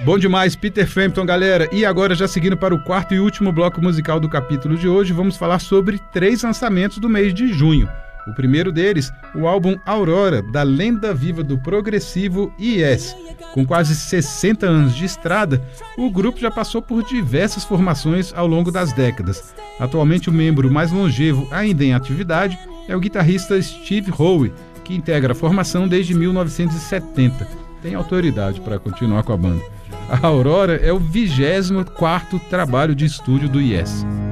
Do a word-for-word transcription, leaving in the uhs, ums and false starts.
Bom demais, Peter Frampton, galera. E agora, já seguindo para o quarto e último bloco musical do capítulo de hoje, vamos falar sobre três lançamentos do mês de junho. O primeiro deles, o álbum Aurora, da lenda viva do progressivo Yes. Com quase sessenta anos de estrada, o grupo já passou por diversas formações ao longo das décadas. Atualmente, o membro mais longevo ainda em atividade é o guitarrista Steve Howe, que integra a formação desde mil novecentos e setenta. Tem autoridade para continuar com a banda. A Aurora é o vigésimo quarto trabalho de estúdio do Yes.